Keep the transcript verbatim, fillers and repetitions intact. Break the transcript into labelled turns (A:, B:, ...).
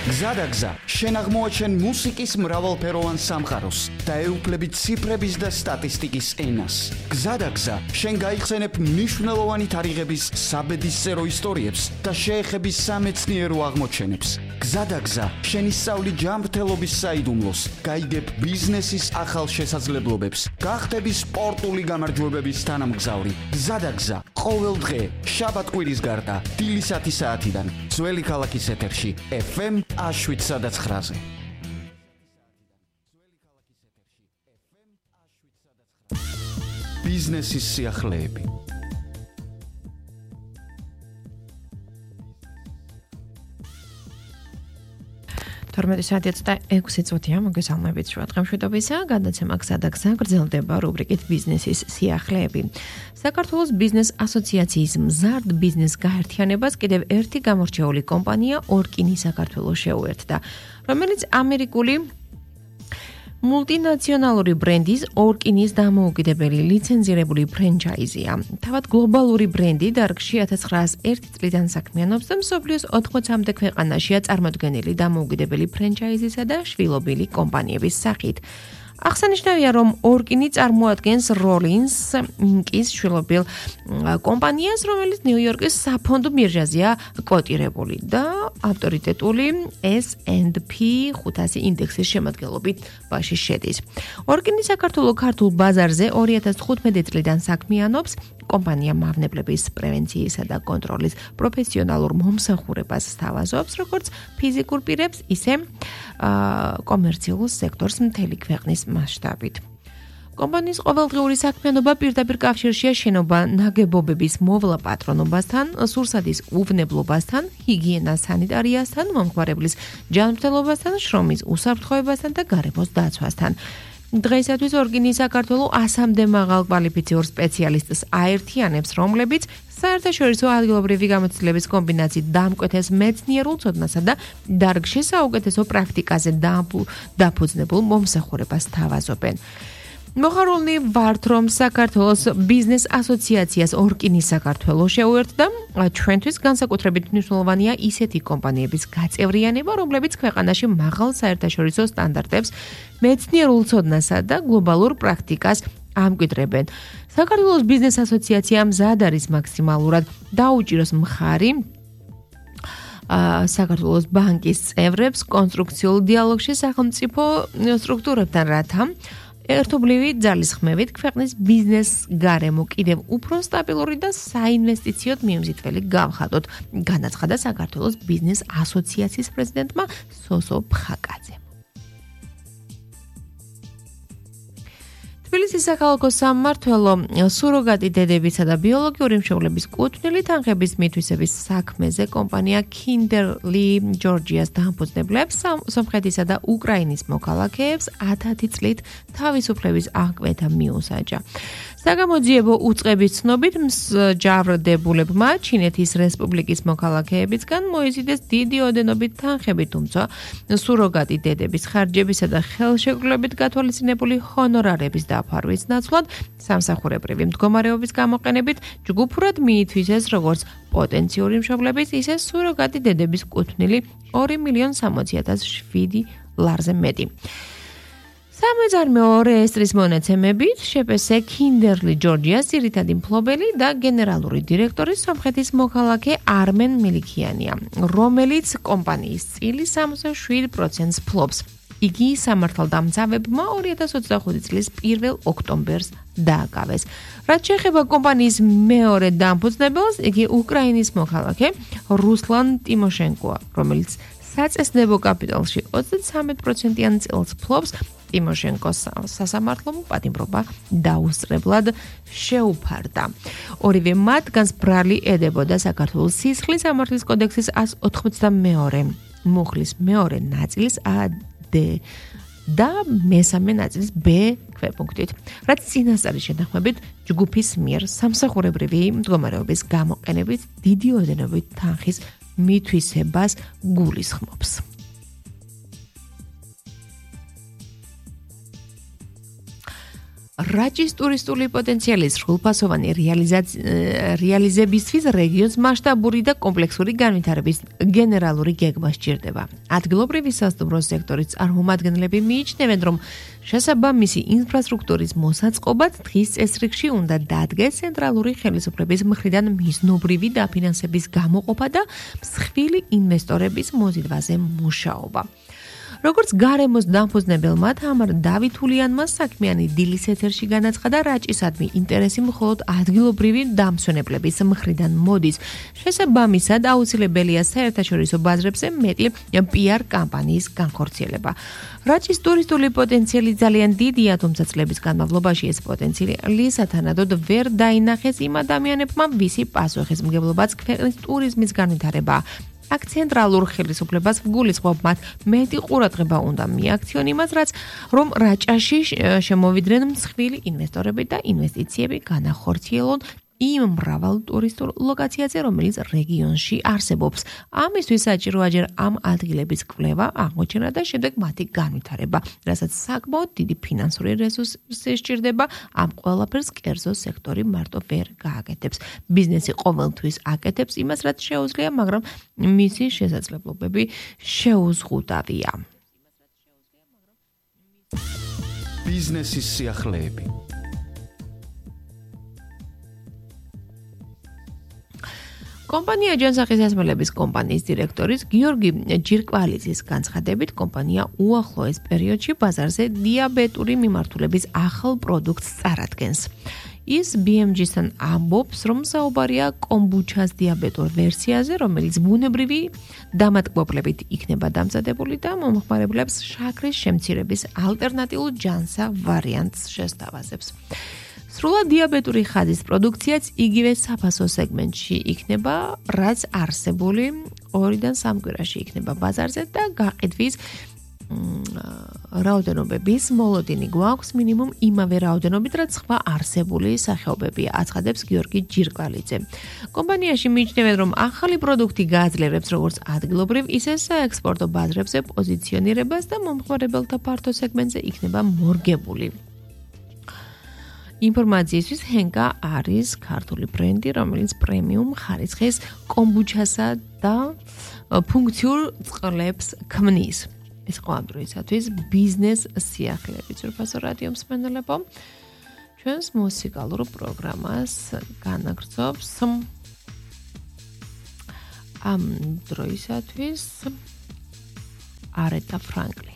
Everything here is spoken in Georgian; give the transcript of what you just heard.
A: გზადაგზა, შენ აღმოაჩენ მუსიკის მრავალფეროვან სამყაროს და ეუფლები ციფრების და სტატისტიკის ენას. გზადაგზა, შენ გაიხსენებ მნიშვნელოვანი თარიღების საბედისწერო ისტორიებს და შეეხები სამეცნიერო აღმოჩენებს. გზადაგზა, შენ ისწავლი ჯანმრთელობის საიდუმლოს, გაიგებ ბიზნესის ახალ შესაძლებლობებს, გახდები სპორტული გამარჯვებების თანამგზავრი. გზადაგზა, ყოველ დღე, შაბათ-კვირის გარდა, დილისათი საათიდან, ძველი ქალაქის ეთერში, ეფ ემ შვიდ ცხრაზე. ბიზნესის სიახლეები.
B: თორმეტი საათი ოცდა ექვსი წუთია მოგესალმებით შუა დღემშვიდობისა, გადაცემა გზადაგზა გრძელდება რუბრიკით ბიზნესის სიახლეები. საქართველოს ბიზნეს ასოციაციის მზარდ ბიზნეს გაერთიანებას კიდევ ერთი გამორჩეული კომპანია ორკინი საქართველოს შეუერთდა, რომელიც ამერიკული მულტინაციონალური ბრენდის ორკინის დამოუკიდებელი ლიცენზირებული ფრენჩაიზია. თავად გლობალური ბრენდი დარგში ათას ცხრაასი ერთი წლიდან საქმიანობს და მსოფლიოს ოთხმოცამდე ქვეყანაშია წარმოდგენილი დამოუკიდებელი ფრენჩაიზისა და შვილობილი კომპანიების სახით. აღსანიშნავია, რომ ორკინი წარმოადგენს როლინს ინკის შვილობილ კომპანიას, რომელიც ნიუ-იორკის საფონდო ბირჟაზეა კოტირებული და ავტორიტეტული ეს ენდ პი ხუთასი ინდექსის შემადგენლობაში შედის. ორკინი საქართველოს ქართულ ბაზარზე ორი ათას თხუთმეტი წლიდან საქმიანობს. კომპანია მავნებლების პრევენციისა და კონტროლის პროფესიონალურ მომსახურებას სთავაზობს, როგორც ფიზიკურ პირებს, ისე კომერციულ სექტორს მთელი ქვეყნის მასშტაბით. კომპანიის ყოველდღიური საქმიანობა პირდაპირ კავშირშია შენობა ნაგებობების მოვლა პატრონობასთან, სურსათის უვნებლობასთან, ჰიგიენას სანიტარიასთან, მომხმარებლის ჯანმრთელობასთან, შრომის უსაფრთხოებასთან და გარემოს დაცვასთან. დღეისათვის ორკინი საქართველოს ასამდე მაღალ კვალიფიციურ სპეციალისტს აერთიანებს, რომლებიც საერთაშორისო ადგილობრივი გამოცდილების კომბინაციით დამკვეთეს მეცნიერულ ცოდნასა და დარგში საუკეთესო პრაქტიკაზე დაფუძნებულ მომსახურებას სთავაზობენ. მოხარულნი ვართ, რომ საქართველოს ბიზნეს ასოციაციას ორკინი საქართველოს შეუერთდა. ჩვენთვის განსაკუთრებით მნიშვნელოვანია ისეთი კომპანიების გაწევრიანება, რომლებიც ქვეყანაში მაღალ საერთაშორისო სტანდარტებს, მეცნიერულ ცოდნასა და გლობალურ პრაქტიკას ამკვიდრებენ. საქართველოს ბიზნეს ასოციაციამ მზად არის მაქსიმალურად დაუჭიროს მხარი საქართველოს ბანკის წევრებს კონსტრუქციულ დიალოგში სახელმწიფო სტრუქტურებთან, რათა ერთობლივი ძალისხმევით ქვეყნის ბიზნეს გარემო კიდევ უფრო სტაბილური და საინვესტიციოდ მიმზიდველი გავხადოთ, განაცხადა საქართველოს ბიზნეს ასოციაციის პრეზიდენტმა სოსო ფხაკაძემ. თბილისის საქალაქო სამმართველო სუროგატი დედებისა და ბიოლოგიური მშობლების კუთვნილი თანხების მითვისების საქმეზე კომპანია Kinderly Georgia's დამფუძნებლებს, სომხეთისა და უკრაინის მოქალაქეებს ათათი წლით თავისუფლების აღკვეთა მიუსაჯა. საგამოძიებო უწყების ცნობით მსჯავრდებულებმა ჩინეთის რესპუბლიკის მოქალაქეებისგან მოიზიდეს დიდი ოდენობით თანხები, თუმცა სუროგატი დედების ხარჯებისა და ხელშეკრულებით გათვალისწინებული ჰონორარების დაფარვის ნაცვლად სამსახურებრივი მდგომარეობის გამოყენებით ჯგუფურად მიითვისეს როგორც პოტენციური მშობლების, ისე სუროგატი დედების კუთვნილი ორი მილიონი სამოცი ათას შვიდი ლარზე მეტი. სამეწარმეო რეესტრის მონაცემებით შეპესე Kinderly Georgia's ძირითადი მფლობელი და გენერალური დირექტორი სომხეთის მოქალაქე არმენ მილიქიანია, რომელიც კომპანიის წილის სამოცდა შვიდ პროცენტს ფლობს. იგი სამართალდამცავებმა ორი ათას ოცდახუთი წლის პირველ ოქტომბერს დააკავეს. რაც შეეხება კომპანიის მეორე დამფუძნებელს, იგი უკრაინის მოქალაქე რუსლან ტიმოშენკოა, რომელიც საწესდებო კაპიტალში ოცდათრამეტ პროცენტიან წილს ფლობს. ტიმოშენკოს სასამართლომ პატიმრობა დაუსწრებლად შეუფარდა. ორივე მათგანს ბრალი ედებოდა საქართველოს სისხლის სამართლის კოდექსის ასი ოცდამეორე მუხლის მეორე ნაწილის ა დ და მესამე ნაწილის ბ ქვეპუნქტით, რაც წინასწარი შეთანხმებით ჯგუფის მიერ სამსახურებრივი მდგომარეობის გამოყენებით დიდი ოდენობით თანხის მითვისებას გულისხმობს. რაჭის ტურისტული პოტენციალის სრულფასოვანი რეალიზებისთვის რეგიონს მასშტაბური და კომპლექსური განვითარების გენერალური გეგმა სჭირდება. ადგილობრივი სასტუმრო სექტორის წარმომადგენლები მიიჩნევენ, რომ შესაბამისი ინფრასტრუქტურის მოსაწყობად დღის წესრიგში უნდა დადგეს ცენტრალური ხელისუფლების მხრიდან მიზნობრივი დაფინანსების გამოყოფა და მსხვილი ინვესტორების მოზიდვაზე მუშაობა. როგორც გარემოს დამფუძნებელმა თამარ დავითულიანმა საქმიანი დილის ეთერში განაცხადა, რაჭისადმი ინტერესი მხოლოდ ადგილობრივი დამსვენებლების მხრიდან მოდის. შესაბამისად, აუცილებელია საერთაშორისო ბაზრებზე მეტი პი არ კამპანიის განხორციელება. რაჭის ტურისტული პოტენციალი ძალიან დიდია, თუმცა წლების განმავლობაში ეს პოტენციალი სათანადოდ ვერ დაინახეს იმ ადამიანებმა, ვისი პასუხისმგებლობაც ქვეყნის ტურიზმის განვითარებაა. აქ ცენტრალურ ხელისუფლებას ვგულისხმობ, მათ მეტი ყურადღება უნდა მიაქციონ იმას, რაც რომ რაჭაში შემოვიდნენ მსხვილი ინვესტორები და ინვესტიციები განახორციელონ იმ მრავალ ტურისტულ ლოკაციაზე, რომელიც რეგიონში არსებობს. ამისთვის საჭიროა ჯერ ამ ადგილების კვლევა, აღმოჩენა და შემდეგ მათი განვითარება, რასაც საკმაოდ დიდი ფინანსური რესურსი სჭირდება. ამ ყველაფერს კერძო სექტორი მარტო ვერ გააკეთებს. ბიზნესი ყოველთვის აკეთებს იმას, რაც შეუძლია, მაგრამ მისი შესაძლებლობები შეუზღუდავია.
A: ბიზნესის სიახლეები.
B: კომპანია ჯანსაღის ასმელების კომპანიის დირექტორის გიორგი ჯირკვალიძის განცხადებით, კომპანია უახლოეს პერიოდში ბაზარზე დიაბეტური მიმართულების ახალ პროდუქტს წარადგენს. ის ბი ემ ჯი-სთან ამბობს, რომ საუბარია კომბუჩას დიაბეტურ ვერსიაზე, რომელიც ბუნებრივი დამატკბობლებით იქნება დამზადებული და მომხმარებლებს შაქრის შემცირების ალტერნატიულ ჯანსაღ ვარიანტს შესთავაზებს. სრულად დიაბეტური ხაზის პროდუქციაც იგივე საფასო სეგმენტში იქნება, რაც არსებული ორიდან სამ კვირაში იქნება ბაზარზე და გაყიდვის რაოდენობების მოლოდინი გვაქვს მინიმუმ იმავე რაოდენობით, რაც სხვა არსებული სახეობებია, აცხადებს გიორგი ჯირკვალიძე. კომპანიაში მიიჩნევენ, რომ ახალი პროდუქტი გააძლიერებს როგორც ადგილობრივ, ისე საექსპორტო ბაზრებზე პოზიციონირებას და მომხმარებელთა ფართო სეგმენტზე იქნება მორგებული. ინფორმაციისთვის ჰენკა არის ქართული ბრენდი, რომელიც პრემიუმ ხარისხის კომბუჩასა და ფუნქციურ წყლებს ქმნის. ეს იყო ამ დროისათვის ბიზნეს სიახლეების სრულფასო რადიო მსმენელებო. ჩვენს მუსიკალურ პროგრამას განაგრძობს ამ დროისათვის არეტა ფრანკლი.